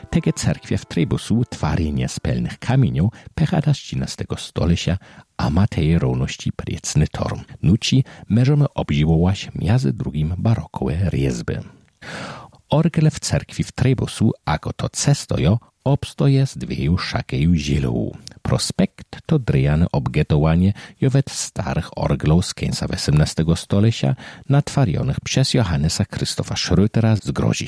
Tege cerkwie w Trejbusu twarenie z pełnych kamieniów pechada z 13 stolecia a ma tej równości priecny torm. Nuci możemy obdziwować między drugim barokowe riezby. Orgel w cerkwi w Trejbusu, ako to cestojo, obstoje z dwieju szakeju zielowu. Prospekt to drejane obgetowanie jowet starych orglów z końca XVIII stolecia natwarionych przez Johannesa Krzysztofa Schrötera z Grozic.